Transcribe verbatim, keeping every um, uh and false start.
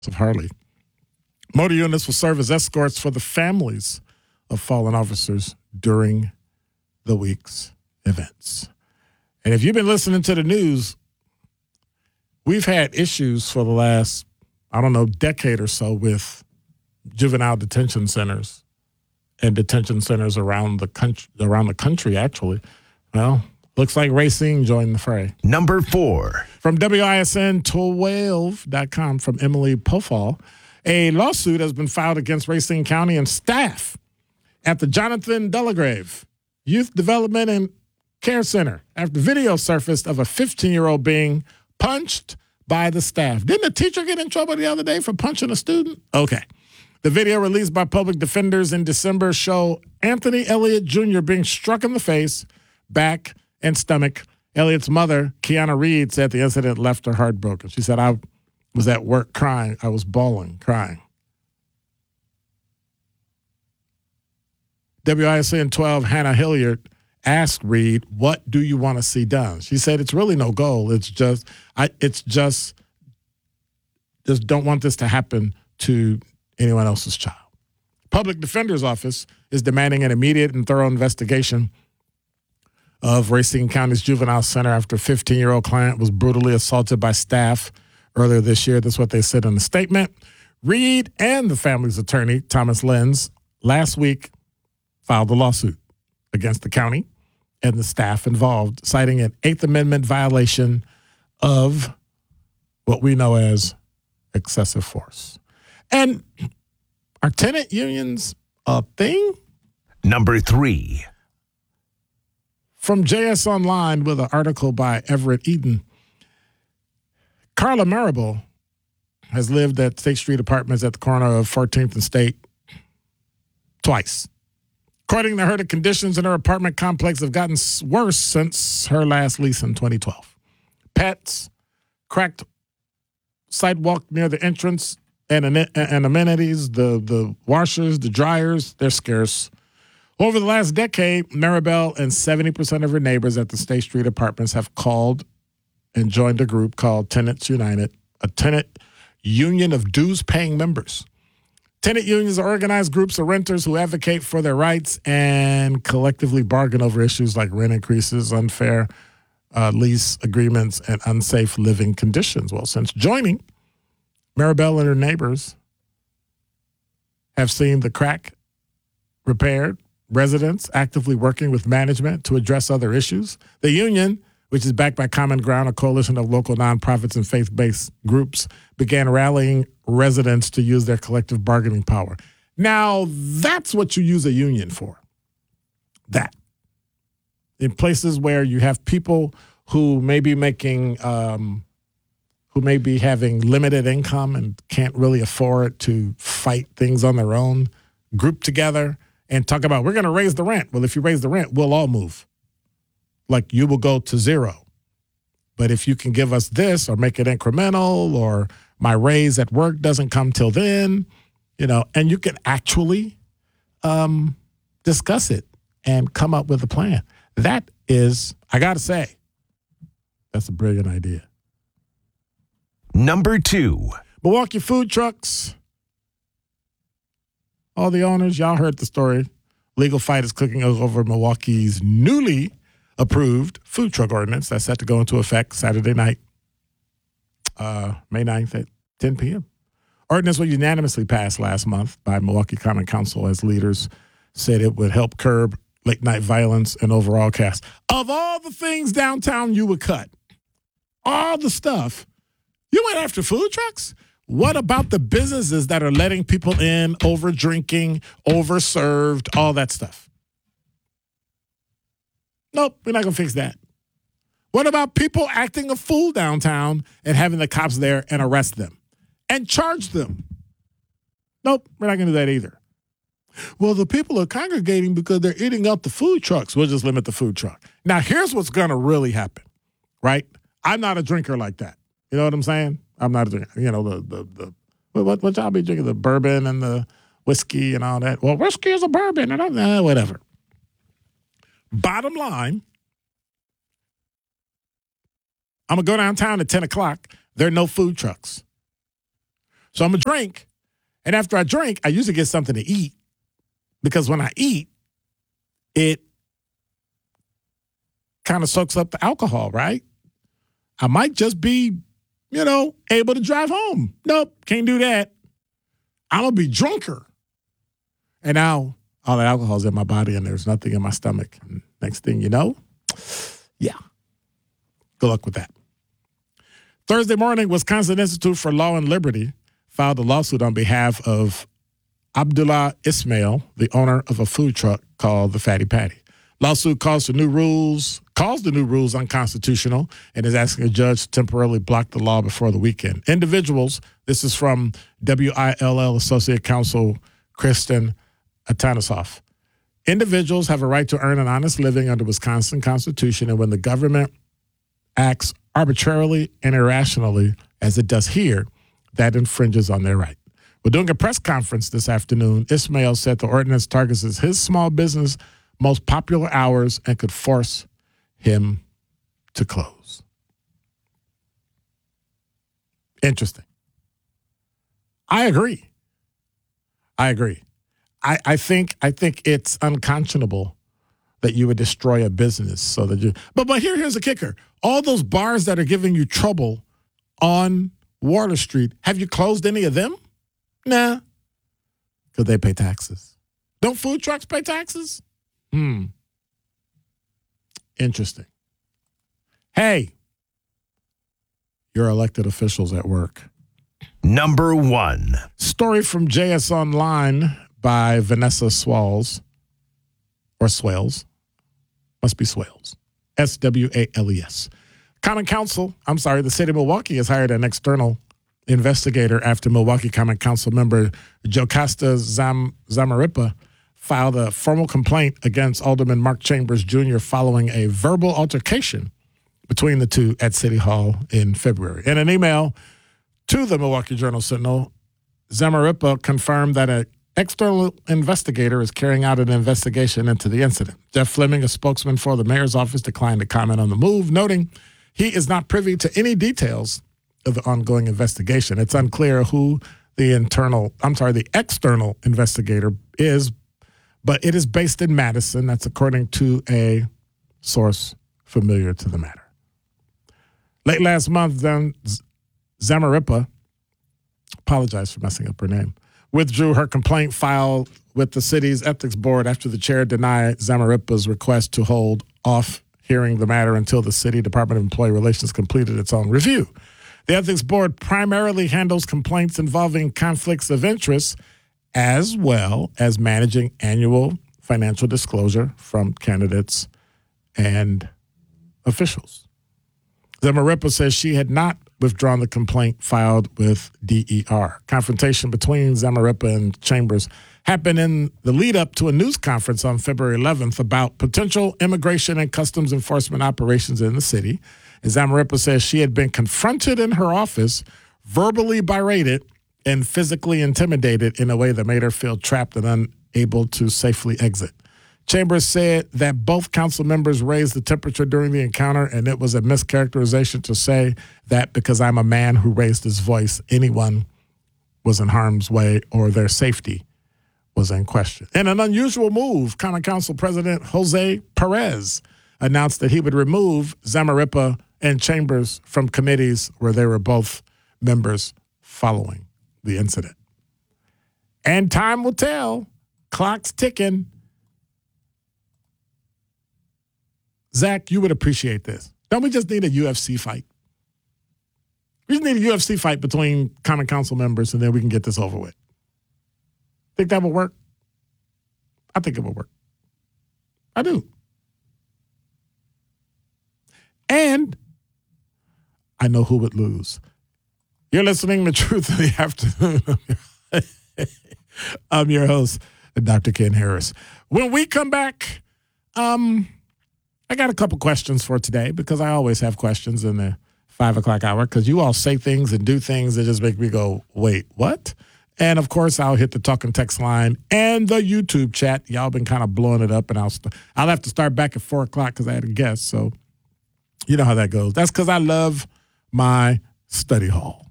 of Harley. Motor units will serve as escorts for the families of fallen officers during the week's events. And if you've been listening to the news, we've had issues for the last, I don't know, decade or so with juvenile detention centers and detention centers around the country, around the country, actually. Well, looks like Racine joined the fray. Number four. From W I S N twelve dot com, from Emily Pofall, a lawsuit has been filed against Racine County and staff at the Jonathan Delagrave Youth Development and Care Center after video surfaced of a fifteen-year-old being punched by the staff. Didn't a teacher get in trouble the other day for punching a student? Okay. The video released by public defenders in December show Anthony Elliott Junior being struck in the face, back, and stomach. Elliott's mother, Kiana Reed, said the incident left her heartbroken. She said, I was at work crying. I was bawling, crying. W I S N twelve, Hannah Hilliard, asked Reed, what do you want to see done? She said, it's really no goal. It's just, I, it's just, just don't want this to happen to anyone else's child. Public Defender's Office is demanding an immediate and thorough investigation of Racine County's Juvenile Center after a fifteen-year-old client was brutally assaulted by staff earlier this year. That's what they said in the statement. Reed and the family's attorney, Thomas Lenz, last week filed a lawsuit against the county and the staff involved, citing an Eighth Amendment violation of what we know as excessive force. And are tenant unions a thing? Number three. From J S Online with an article by Everett Eden. Carla Marable has lived at State Street Apartments at the corner of fourteenth and State twice. According to her, the conditions in her apartment complex have gotten worse since her last lease in twenty twelve. Pets, cracked sidewalk near the entrance, and, and amenities, the, the washers, the dryers, they're scarce. Over the last decade, Maribel and seventy percent of her neighbors at the State Street Apartments have called and joined a group called Tenants United, a tenant union of dues-paying members. Tenant unions are organized groups of renters who advocate for their rights and collectively bargain over issues like rent increases, unfair uh, lease agreements, and unsafe living conditions. Well, since joining, Maribel and her neighbors have seen the crack repaired, residents actively working with management to address other issues. The union, which is backed by Common Ground, a coalition of local nonprofits and faith-based groups, began rallying residents to use their collective bargaining power. Now, that's what you use a union for. That. In places where you have people who may be making, um, who may be having limited income and can't really afford to fight things on their own, group together and talk about, we're going to raise the rent. Well, if you raise the rent, we'll all move. Like, you will go to zero. But if you can give us this or make it incremental, or my raise at work doesn't come till then, you know, and you can actually um, discuss it and come up with a plan. That is, I got to say, that's a brilliant idea. Number two. Milwaukee food trucks. All the owners, y'all heard the story. Legal fight is cooking over Milwaukee's newly approved food truck ordinance that's set to go into effect Saturday night, uh, May ninth at ten p.m. Ordinance was unanimously passed last month by Milwaukee Common Council as leaders said it would help curb late-night violence and overall chaos. Of all the things downtown you would cut, all the stuff, you went after food trucks? What about the businesses that are letting people in, over drinking, over served, all that stuff? Nope, we're not going to fix that. What about people acting a fool downtown and having the cops there and arrest them and charge them? Nope, we're not going to do that either. Well, the people are congregating because they're eating out the food trucks. We'll just limit the food truck. Now, here's what's going to really happen, right? I'm not a drinker like that. You know what I'm saying? I'm not a drinker. You know, the, the, the what, what y'all be drinking? The bourbon and the whiskey and all that. Well, whiskey is a bourbon and all that, whatever. Bottom line, I'm going to go downtown at ten o'clock. There are no food trucks. So I'm going to drink. And after I drink, I usually get something to eat because when I eat, it kind of soaks up the alcohol, right? I might just be, you know, able to drive home. Nope, can't do that. I'm going to be drunker. And now all the alcohol's in my body and there's nothing in my stomach. And next thing you know, yeah. Good luck with that. Thursday morning, Wisconsin Institute for Law and Liberty filed a lawsuit on behalf of Abdullah Ismail, the owner of a food truck called the Fatty Patty. Lawsuit calls the new rules, calls the new rules unconstitutional and is asking a judge to temporarily block the law before the weekend. Individuals, this is from W I L L Associate Counsel Kristen Atanasoff. Individuals have a right to earn an honest living under Wisconsin Constitution, and when the government acts arbitrarily and irrationally, as it does here, that infringes on their right. Well, during a press conference this afternoon, Ismail said the ordinance targets his small business most popular hours and could force him to close. Interesting. I agree. I agree. I, I think I think it's unconscionable that you would destroy a business so that you but but here here's the kicker. All those bars that are giving you trouble on Water Street, have you closed any of them? Nah. Because they pay taxes. Don't food trucks pay taxes? Hmm. Interesting. Hey, your elected officials at work. Number one. Story from J S Online by Vanessa Swales, or Swales. Must be Swales. S W A L E S. Common Council, I'm sorry, the city of Milwaukee has hired an external investigator after Milwaukee Common Council member Jocasta Zam- Zamarripa filed a formal complaint against Alderman Mark Chambers Junior following a verbal altercation between the two at City Hall in February. In an email to the Milwaukee Journal-Sentinel, Zamarripa confirmed that an external investigator is carrying out an investigation into the incident. Jeff Fleming, a spokesman for the mayor's office, declined to comment on the move, noting he is not privy to any details of the ongoing investigation. It's unclear who the internal, I'm sorry, the external investigator is, but it is based in Madison. That's according to a source familiar to the matter. Late last month, then, Zamarripa, apologize for messing up her name, withdrew her complaint filed with the city's ethics board after the chair denied Zamarripa's request to hold off hearing the matter until the City Department of Employee Relations completed its own review. The ethics board primarily handles complaints involving conflicts of interest as well as managing annual financial disclosure from candidates and officials. Zamarripa says she had not withdrawn the complaint filed with D E R. Confrontation between Zamarripa and Chambers happened in the lead up to a news conference on February eleventh about potential immigration and customs enforcement operations in the city. And Zamarripa says she had been confronted in her office, verbally berated, and physically intimidated in a way that made her feel trapped and unable to safely exit. Chambers said that both council members raised the temperature during the encounter, and it was a mischaracterization to say that because I'm a man who raised his voice, anyone was in harm's way or their safety was in question. In an unusual move, Common Council President Jose Perez announced that he would remove Zamarripa and Chambers from committees where they were both members following the incident. And time will tell. Clock's ticking. Zach, you would appreciate this. Don't we just need a U F C fight? We just need a U F C fight between Common Council members, and then we can get this over with. Think that would work? I think it would work. I do. And I know who would lose. You're listening to Truth in the Afternoon. I'm your host, Doctor Ken Harris. When we come back, um, I got a couple questions for today because I always have questions in the five o'clock hour because you all say things and do things that just make me go, wait, what? And, of course, I'll hit the talk and text line and the YouTube chat. Y'all been kind of blowing it up, and I'll st- I'll have to start back at four o'clock because I had a guest. So you know how that goes. That's because I love my study hall.